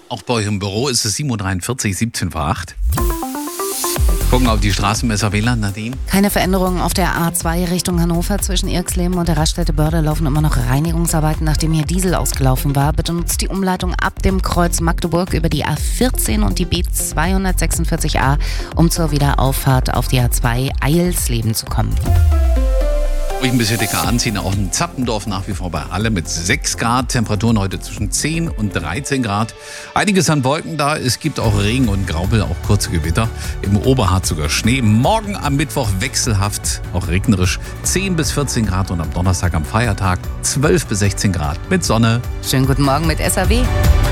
Auch bei euch im Büro ist es 7.43 Uhr, 17 vor 8. Gucken auf die Straßenmesser WLAN, Nadine. Keine Veränderungen auf der A2 Richtung Hannover. Zwischen Irxleben und der Raststätte Börde laufen immer noch Reinigungsarbeiten, nachdem hier Diesel ausgelaufen war. Bitte nutzt die Umleitung ab dem Kreuz Magdeburg über die A14 und die B246a, um zur Wiederauffahrt auf die A2 Eilsleben zu kommen. Ruhig ein bisschen dicker anziehen, auch in Zappendorf nach wie vor bei Halle mit 6 Grad. Temperaturen heute zwischen 10 und 13 Grad. Einiges an Wolken da. Es gibt auch Regen und Graupel, auch kurze Gewitter. Im Oberharz sogar Schnee. Morgen am Mittwoch wechselhaft, auch regnerisch 10 bis 14 Grad und am Donnerstag am Feiertag 12 bis 16 Grad mit Sonne. Schönen guten Morgen mit SAW.